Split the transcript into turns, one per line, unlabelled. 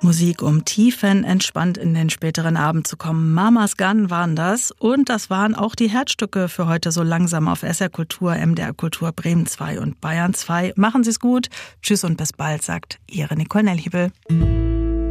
Musik, um tiefenentspannt in den späteren Abend zu kommen. Mamas Gun waren das. Und das waren auch die Herzstücke für heute so langsam auf SR Kultur, MDR Kultur, Bremen 2 und Bayern 2. Machen Sie es gut. Tschüss und bis bald, sagt Ihre Nicole Nelhibel.